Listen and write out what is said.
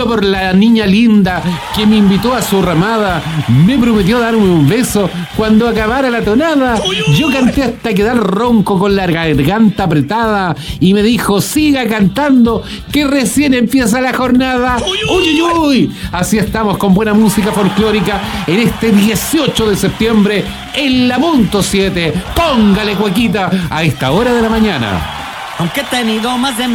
brindo por la niña linda que me invitó a su ramada. Me prometió darme un beso cuando acabara la tonada. Yo canté hasta quedar ronco con la garganta apretada y me dijo, siga cantando que recién empieza la jornada. ¡Uy, uy, uy! Así estamos con buena música folclórica en este 18 de septiembre en la punto 7. Póngale cuequita a esta hora de la mañana. Aunque he tenido más de